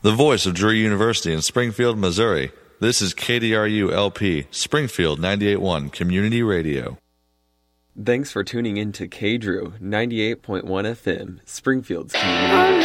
The voice of Drury University in Springfield, Missouri. This is KDRU-LP, Springfield 98.1 Community Radio. Thanks for tuning in to KDRU 98.1 FM, Springfield's community radio.